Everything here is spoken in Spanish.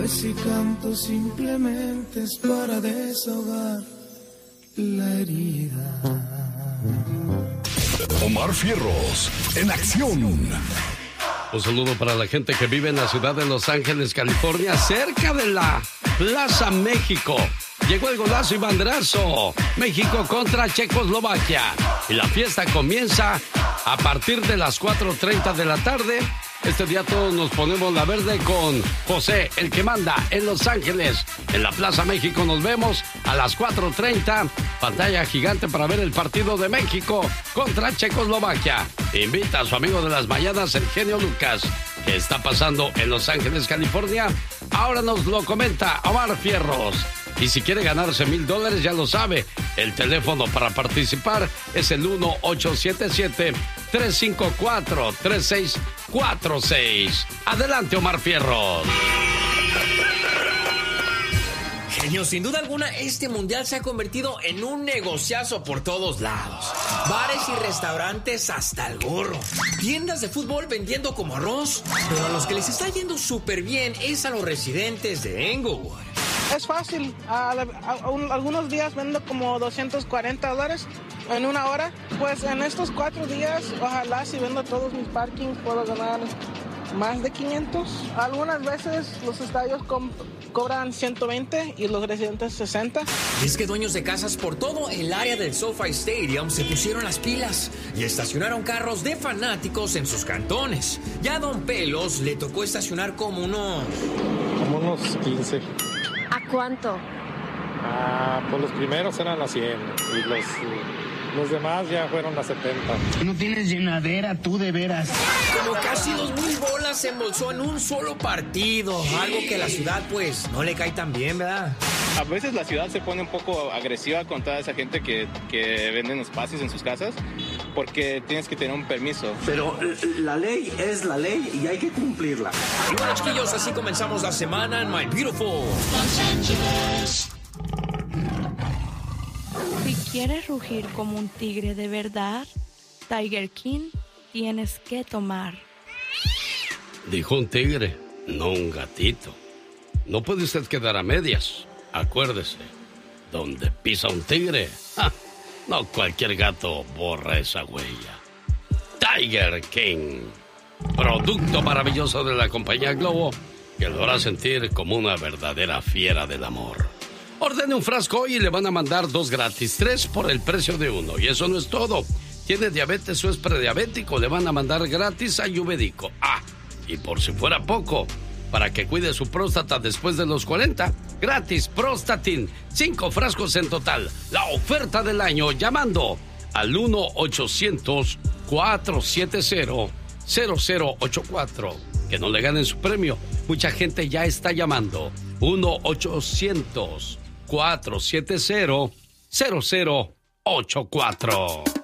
Pues si canto simplemente es para desahogar la herida. Omar Fierros, en acción. Un saludo para la gente que vive en la ciudad de Los Ángeles, California, cerca de la Plaza México. Llegó el golazo y banderazo. México contra Checoslovaquia. Y la fiesta comienza a partir de las 4:30 de la tarde. Este día todos nos ponemos la verde con José, el que manda en Los Ángeles. En la Plaza México nos vemos a las 4:30. Pantalla gigante para ver el partido de México contra Checoslovaquia. Invita a su amigo de las mañanas, el genio Lucas. ¿Qué está pasando en Los Ángeles, California? Ahora nos lo comenta Omar Fierros. Y si quiere ganarse $1,000, ya lo sabe. El teléfono para participar es el 1-877-354-3646. Adelante, Omar Fierros. Genio, sin duda alguna, este mundial se ha convertido en un negociazo por todos lados. Bares y restaurantes hasta el gorro. Tiendas de fútbol vendiendo como arroz. Pero a los que les está yendo súper bien es a los residentes de Englewood. Es fácil. Algunos días vendo como $240 en una hora. Pues en estos 4 días, ojalá si vendo todos mis parkings puedo ganar más de 500. Algunas veces los estadios cobran 120 y los residentes 60. Y es que dueños de casas por todo el área del SoFi Stadium se pusieron las pilas y estacionaron carros de fanáticos en sus cantones. Ya a Don Pelos le tocó estacionar como unos 15. ¿A cuánto? Pues los primeros eran a 100 y los demás ya fueron a 70. No tienes llenadera, tú de veras. Como casi 2,000 bolas se embolsó en un solo partido. Algo que a la ciudad, pues, no le cae tan bien, ¿verdad? A veces la ciudad se pone un poco agresiva con toda esa gente que venden espacios en sus casas, porque tienes que tener un permiso. Pero la ley es la ley y hay que cumplirla. Y bueno, chiquillos, así comenzamos la semana en My Beautiful Los Angeles. Si quieres rugir como un tigre de verdad, Tiger King tienes que tomar. Dijo un tigre, no un gatito. No puede usted quedar a medias. Acuérdese, donde pisa un tigre, no cualquier gato borra esa huella. Tiger King, producto maravilloso de la compañía Globo, que lo hará sentir como una verdadera fiera del amor. Ordene un frasco hoy y le van a mandar 2 gratis, 3 por el precio de 1. Y eso no es todo. Tiene diabetes o es prediabético, le van a mandar gratis Ayurvédico. Y por si fuera poco, para que cuide su próstata después de los 40, gratis Prostatin, 5 frascos en total. La oferta del año llamando al 1-800-470-0084. Que no le ganen su premio. Mucha gente ya está llamando. 1-800-470-0084.